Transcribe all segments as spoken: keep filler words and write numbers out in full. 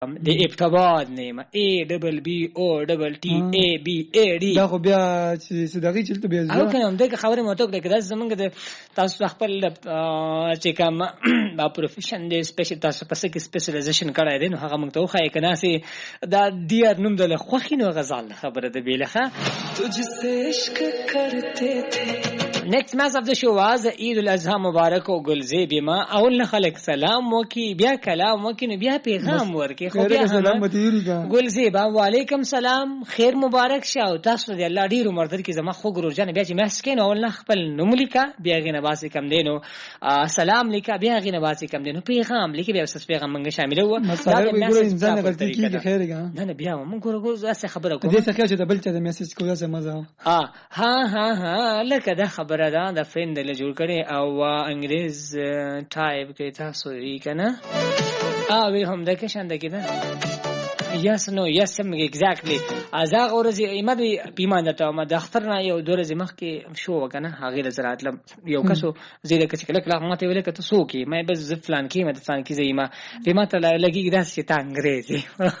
د ابتباد نیمه ای ډبل بی او ډبل ټی ای بی ای ډی دا خو بیا چې دغه چلته بیا او کنه هم دغه خبره مو ته کړه دا زمونږ د تاسو خپل چې کوم دا پروفیشن دی سپیشل تاسو پس کې سپیشلایزیشن کړای دی نو هغه موږ ته وخایې کنه سي دا ډیر نوم د خوخي نو غزال خبره ده بیلخه تجھسے عشق کرتے تھے. Next mass of the show was Eid al-Adha Mubarak او ګلزی بیما اول خلک سلام وکي بیا کلام وکي نو بیا پیغام ورکي خو بیا سلام ګلزی با وعلیکم سلام خیر مبارک شه تاسو دی الله ډیر عمر در کی زما خو ګرو جن بیا چې مسکین اول خپل نوم لیکا بیا غنه باسي کم دینو سلام لیکا بیا غنه باسي کم دینو پیغام لیکي بیا وسس پیغام منګه شامل و دا انسان غلطی کیږي خیر ګا نه نه بیا موږ ګورو ګورو څه خبره کوم دې څه چې د بل چا د میسج کوله څه مزه ها ها ها ها لکه دا خبره ده د فرند له جوړ کړي او انګريز ټایپ کې تاسو یې کنه او هم د کې شاند کې ده yes no yes سم exactly ازاغ ورځي ایمه پیمان ته ما د اختر نه یو دورې مخ کې شو وکنه هغه زرات لم یو کسو زیره کې کله کله ماته ویل کته سو کې مې بس فلان کې مې فلان کې زېما پیما ته لګي دا چې تا انګريزي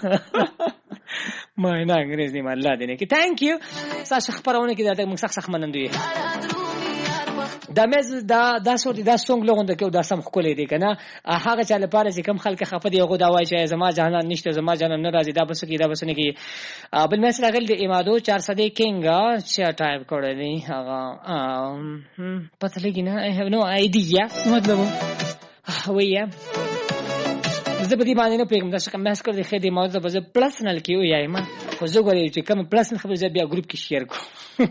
ما نه انګريزي ما الله دې نه کې thank you تاسو خبرونه کې دا موږ سخت سخت منندوي دا مز دا دا سوري دا سونګ لغونده کې دا سم خولې دي کنه هغه چاله پاره چې کم خلک خفه دی هغه دا وایي چې زما جهان نشته زما جهان نه راځي دا بس کې دا بس نه کې بل مې سره غل دی امادو چار سو دی کینګا چې ټایپ کړی دی هغه پته لګی نه I have no idea مطلب وایي زه په دې باندې نه پیغام دا څنګه مېس کړی خې دې موضوع په پرسنل کې وایي ما خو زه غواړم چې کوم پرسنل خبرې بیا ګروپ کې شیر کوم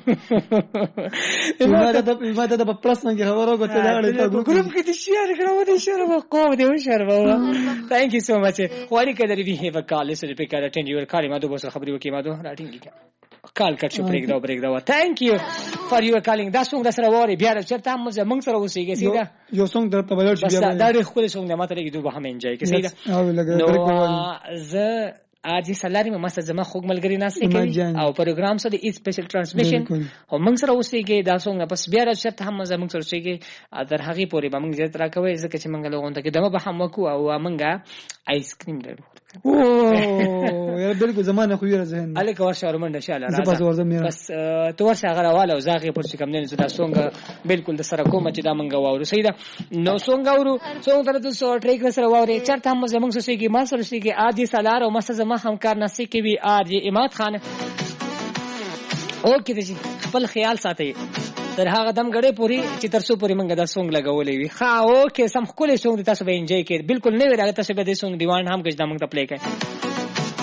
ما دا ما دا په پرسنل کې خبرو کوته دا ګروپ کې دې شیر کړو دې شیر وکړو دې شیر وکړو thank you so much خوري کده دې هیو کال سره په کار اټینډ یور کال ما دوه سره خبرې وکړم ما دوه راټینګ کې کال کټ شو بریک دا بریک دا thank you for your calling دا څنګه سره وری بیا چرته موږ سره وسیږي سیدا یو څنګه درته بلل شي بیا دا ډېر خو څنګه ماته لګي دوه هم انجوای کې سیدا نو زه اجي سلاري ما سره زما خوګ ملګری ناسې کوي او پروګرام سره د سپیشل ترانسمیشن او موږ سره وسیږي دا څنګه پس بیا راځه هم موږ سره وسیږي در هغه پورې به موږ زیات راکوي ځکه چې موږ له غونډه کې دمه به هم وکړو او موږ آیس کریم لرو او یاره بالکل زمانه خو یې ذهن الک ورشه ورمنډ ان شاء الله راځه بس ورځم بس تو ورشه هغه والا او زاغه پر څه کم نه زدا څنګه بالکل د سره کوم چې دا منګه واورو سیدا نو څنګه ورو څنګه تر څو ټریک سره واوري چرته هم زمونږ سره کې ما سره کې عادي سالار او مسه زما همکار نسی کې وی ار اماد خان اوکې دې خپل خیال ساتي تر هغه دم غړې پوری چې تر څو پوری منګه دا سونګ لګولې وي ها اوکې سم خپل سونګ تاسو به انجوای کړئ بالکل نه ویل تاسو به دې سونګ دیوان هم کښ دا موږ ته پلی کړئ